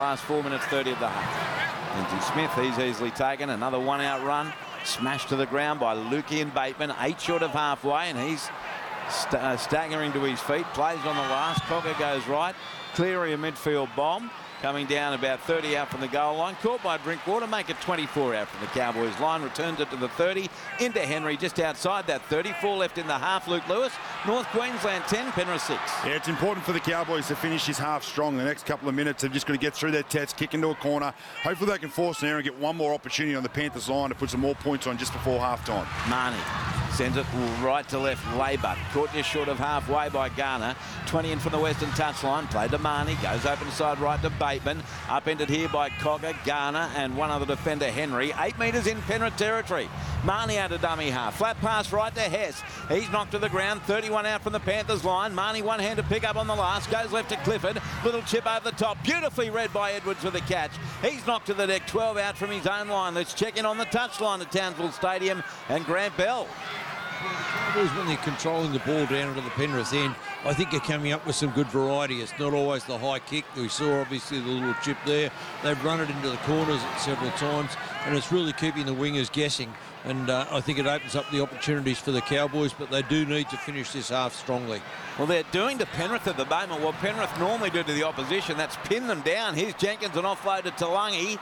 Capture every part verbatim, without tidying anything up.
Last four minutes thirty of the half. Lindsay Smith, he's easily taken. Another one-out run. Smashed to the ground by Lukey and Bateman. Eight short of halfway, and he's st uh, staggering to his feet. Plays on the last. Cogger goes right. Cleary a midfield bomb. Coming down about thirty out from the goal line. Caught by Drinkwater. Make it twenty-four out from the Cowboys line. Returns it to the thirty. Into Henry just outside that thirty. Four left in the half. Luke Lewis. North Queensland ten. Penrith six. Yeah, it's important for the Cowboys to finish this half strong. The next couple of minutes, they've just got to get through their test, kick into a corner. Hopefully they can force an error and get one more opportunity on the Panthers line to put some more points on just before half time. Marnie sends it right to left. Laybutt caught just short of halfway by Garner. twenty in from the western touchline. Played to Marnie. Goes open side right to Bateman. Upended here by Cogger, Garner, and one other defender, Henry. Eight metres in Penrith territory. Marnie out of dummy half. Flat pass right to Hess. He's knocked to the ground. thirty-one out from the Panthers line. Marnie one hand to pick up on the last. Goes left to Clifford. Little chip over the top. Beautifully read by Edwards with the catch. He's knocked to the deck. twelve out from his own line. Let's check in on the touchline at Townsville Stadium and Grant Bell. Cowboys, when they're controlling the ball down into the Penrith end, I think they're coming up with some good variety. It's not always the high kick. We saw obviously the little chip there. They've run it into the corners several times, and it's really keeping the wingers guessing. And uh, I think it opens up the opportunities for the Cowboys, but they do need to finish this half strongly. Well, they're doing to Penrith at the moment what Penrith normally do to the opposition. That's pin them down. Here's Jenkins, an offload to Talangi.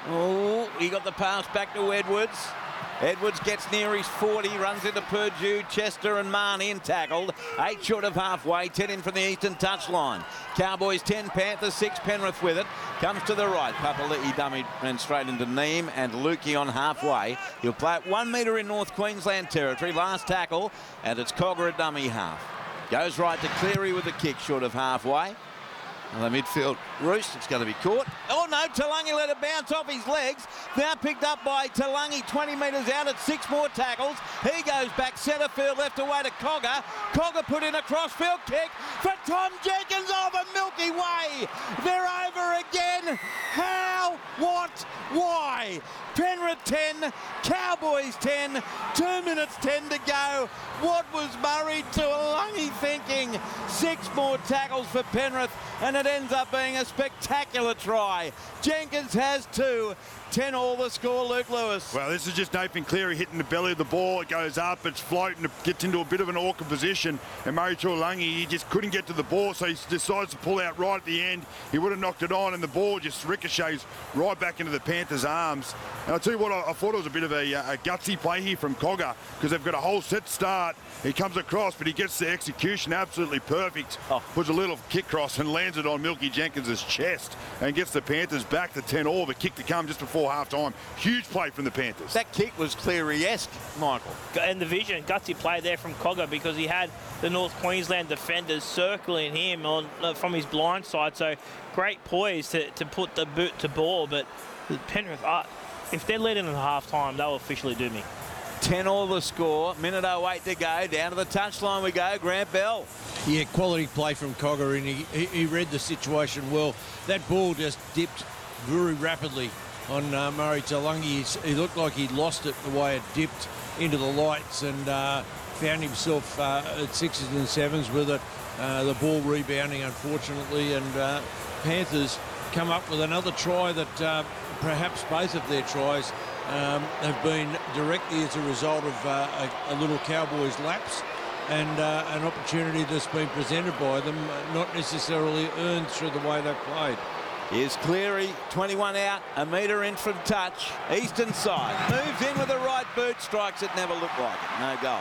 Oh, he got the pass back to Edwards. Edwards gets near his forty, runs into Purdue, Chester and Marnie and tackled. Eight short of halfway, ten in from the eastern touchline. Cowboys ten, Panthers six, Penrith with it. Comes to the right. Papali'i dummy ran straight into Neem and Lukey on halfway. He'll play it one metre in North Queensland territory. Last tackle, and it's Cogger at dummy half. Goes right to Cleary with a kick short of halfway. The midfield roost, it's going to be caught. Oh no, Talangi let it bounce off his legs. Now picked up by Talangi, twenty metres out at six more tackles. He goes back centre field, left away to Cogger. Cogger put in a crossfield kick for Tom Jenkins over Milky Way. They're over again. How? What? Why? Penrith ten, Cowboys ten, two minutes ten to go. What was Murray Talangi thinking? Six more tackles for Penrith, and it ends up being a spectacular try. Jenkins has two. ten all the score, Luke Lewis. Well, this is just Nathan Cleary hitting the belly of the ball. It goes up, it's floating, it gets into a bit of an awkward position. And Murray Taulagi, he just couldn't get to the ball, so he decides to pull out right at the end. He would have knocked it on, and the ball just ricochets right back into the Panthers' arms. And I'll tell you what, I, I thought it was a bit of a, a gutsy play here from Cogger, because they've got a whole set start. He comes across, but he gets the execution absolutely perfect. Oh. Puts a little kick cross and lands it on Milky Jenkins' chest and gets the Panthers back to ten all. The kick to come just before half-time. Huge play from the Panthers. That kick was Cleary-esque, Michael. And the vision, gutsy play there from Cogger, because he had the North Queensland defenders circling him on uh, from his blind side. So great poise to, to put the boot to ball. But Penrith, uh, if they're leading at half-time, they'll officially do me. ten all the score, minute oh eight to go. Down to the touchline we go, Grant Bell. Yeah, quality play from Cogger, and he, he, he read the situation well. That ball just dipped very rapidly on uh, Murray Taulagi. He looked like he lost it the way it dipped into the lights, and uh, found himself uh, at sixes and sevens with it. Uh, the ball rebounding, unfortunately, and uh, Panthers come up with another try that uh, perhaps both of their tries um, have been directly as a result of uh, a, a little Cowboys lapse and uh, an opportunity that's been presented by them, not necessarily earned through the way they've played. Here's Cleary, twenty-one out, a metre in from touch. Eastern side, moves in with the right boot, strikes it, never looked like it, no goal.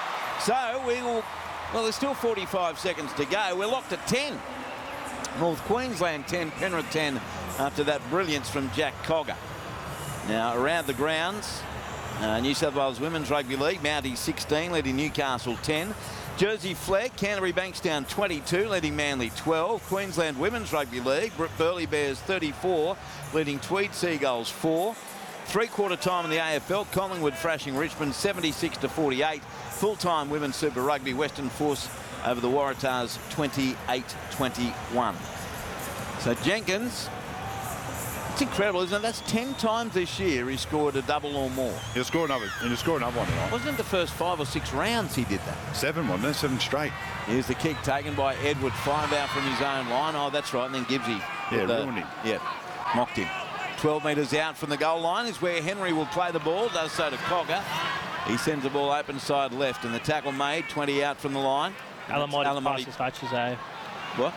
So we will, well, there's still forty-five seconds to go. We're locked at ten. North Queensland ten, Penrith ten, after that brilliance from Jack Cogger. Now around the grounds, uh, New South Wales Women's Rugby League, Mountie sixteen, leading Newcastle ten. Jersey Flegg, Canterbury Bankstown twenty-two, leading Manly twelve. Queensland Women's Rugby League, Burleigh Bears thirty-four, leading Tweed Seagulls four. Three-quarter time in the A F L, Collingwood thrashing Richmond seventy-six to forty-eight. Full-time Women's Super Rugby, Western Force over the Waratahs twenty-eight twenty-one. So Jenkins, it's incredible, isn't it? That's ten times this year he scored a double or more. He'll score another, and he'll score another one tonight. Wasn't it the first five or six rounds he did that? Seven, wasn't it? Seven straight. Here's the kick taken by Edward, five out from his own line. Oh, that's right, and then Gibbsy. Yeah, the, ruined him. Yeah. Mocked him. twelve metres out from the goal line is where Henry will play the ball. Does so to Cogger. He sends the ball open side left, and the tackle made. twenty out from the line. Alamoti passes touches, eh? What?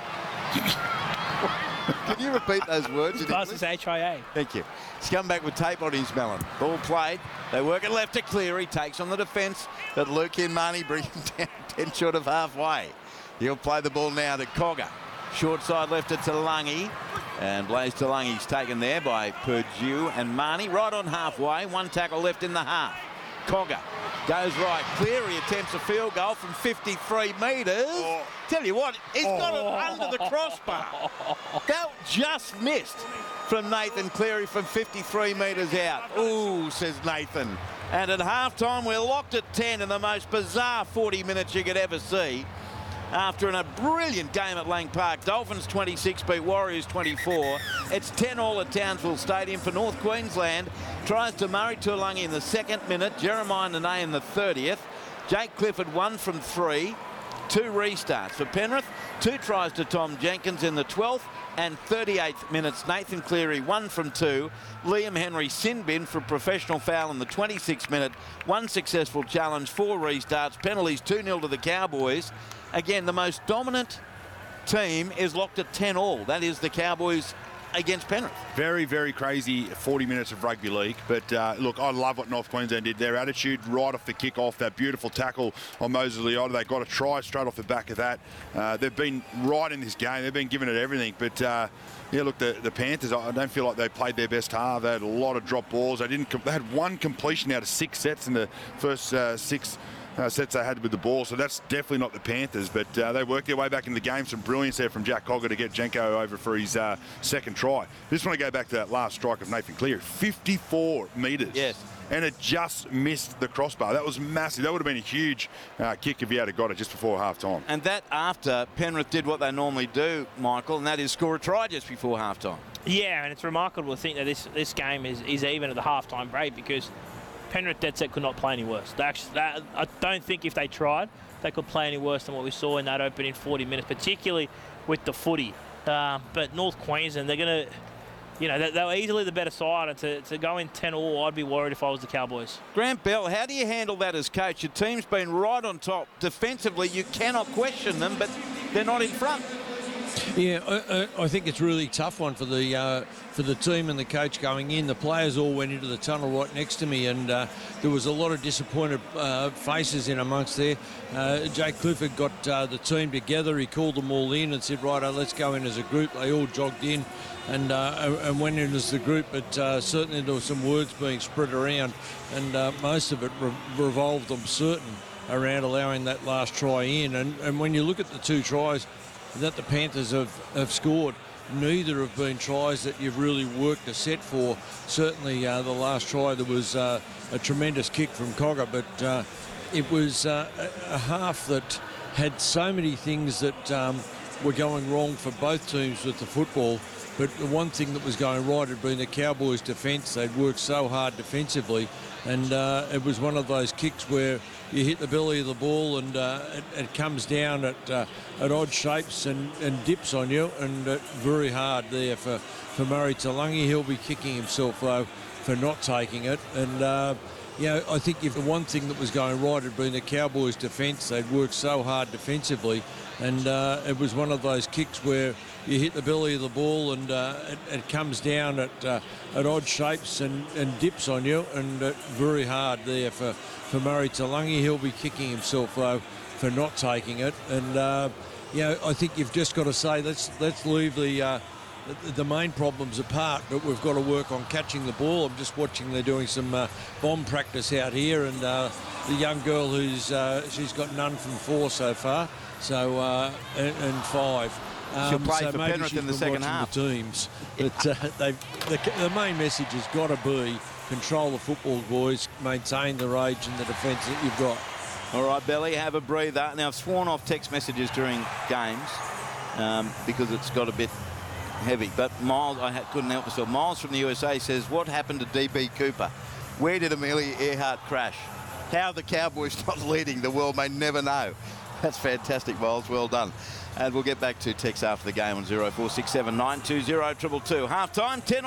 Can you repeat those words? Passes H I A. Thank you. He's come back with tape on his melon. Ball played. They work it left to Cleary. Takes on the defence, but Luke Inmani brings him down ten short of halfway. He'll play the ball now to Cogger. Short side left to Talangi. And Blaze Talangi's taken there by Purdue and Marnie. Right on halfway. One tackle left in the half. Cogger goes right. Cleary attempts a field goal from fifty-three metres. Oh. Tell you what, he's oh. got it under the crossbar. That just missed from Nathan Cleary from fifty-three metres out. Ooh, says Nathan. And at halftime, we're locked at ten in the most bizarre forty minutes you could ever see. After a brilliant game at Lang Park, Dolphins twenty-six beat Warriors twenty-four. It's ten all at Townsville Stadium for North Queensland. Tries to Murray Tuilagi in the second minute, Jeremiah Nene in the thirtieth. Jake Clifford one from three. Two restarts for Penrith. Two tries to Tom Jenkins in the twelfth and thirty-eighth minutes. Nathan Cleary one from two. Liam Henry sin bin for a professional foul in the twenty-sixth minute. One successful challenge, four restarts, penalties two nil to the Cowboys. Again, the most dominant team is locked at ten all. That is the Cowboys against Penrith. Very, very crazy forty minutes of rugby league. But uh, look, I love what North Queensland did. Their attitude right off the kick-off, that beautiful tackle on Moses Leota. They got a try straight off the back of that. Uh, they've been right in this game. They've been giving it everything. But uh, yeah, look, the, the Panthers, I don't feel like they played their best half. They had a lot of drop balls. They didn't. They had one completion out of six sets in the first uh, six Uh, sets they had with the ball, so that's definitely not the Panthers, but uh, they worked their way back in the game. Some brilliance there from Jack Cogger to get Jenko over for his uh, second try. Just want to go back to that last strike of Nathan Cleary, fifty-four metres. Yes. And it just missed the crossbar. That was massive. That would have been a huge uh, kick if he had got it just before half-time. And that after Penrith did what they normally do, Michael, and that is score a try just before half-time. Yeah, and it's remarkable to think that this, this game is, is even at the half-time break, because Penrith dead set could not play any worse. They actually, they, I don't think if they tried, they could play any worse than what we saw in that opening forty minutes, particularly with the footy. Um, but North Queensland, they're going to, you know, they, they were easily the better side. And to, to go in ten all, I'd be worried if I was the Cowboys. Grant Bell, how do you handle that as coach? Your team's been right on top. Defensively, you cannot question them, but they're not in front. Yeah, I, I think it's a really tough one for the uh, for the team and the coach going in. The players all went into the tunnel right next to me, and uh, there was a lot of disappointed uh, faces in amongst there. Uh, Jake Clifford got uh, the team together. He called them all in and said, "Right, let's go in as a group." They all jogged in and uh, and went in as the group, but uh, certainly there were some words being spread around, and uh, most of it re revolved, I'm certain, around allowing that last try in. And, and when you look at the two tries that the Panthers have, have scored, neither have been tries that you've really worked a set for. Certainly uh, the last try, there was uh, a tremendous kick from Cogger, but uh, it was uh, a, a half that had so many things that um, were going wrong for both teams with the football. But the one thing that was going right had been the Cowboys' defence. They'd worked so hard defensively, and uh, it was one of those kicks where you hit the belly of the ball and uh, it, it comes down at, uh, at odd shapes and, and dips on you, and uh, very hard there for, for Murray Talangi. He'll be kicking himself, though, for not taking it. And, uh, you know, I think if the one thing that was going right had been the Cowboys' defence, they'd worked so hard defensively, and uh, it was one of those kicks where you hit the belly of the ball and uh, it, it comes down at, uh, at odd shapes and, and dips on you, and uh, very hard there for, for Murray Talangi. He'll be kicking himself, though, for not taking it. And, uh, you know, I think you've just got to say, let's, let's leave the, uh, the, the main problems apart, but we've got to work on catching the ball. I'm just watching, they're doing some uh, bomb practice out here, and uh, the young girl who's, uh, she's got none from four so far, so, uh, and, and five. Um, She'll play so for Penrith in the second half. The teams, but uh, they've, the, the main message has got to be control the football, boys, maintain the rage and the defence that you've got. All right, Belly, have a breather. Now, I've sworn off text messages during games um, because it's got a bit heavy. But Miles, I couldn't help myself. Miles from the U S A says, what happened to D B Cooper? Where did Amelia Earhart crash? How the Cowboys not leading, the world may never know. That's fantastic, Miles. Well done. And we'll get back to text after the game on zero four six seven nine two zero two two two. Half time, ten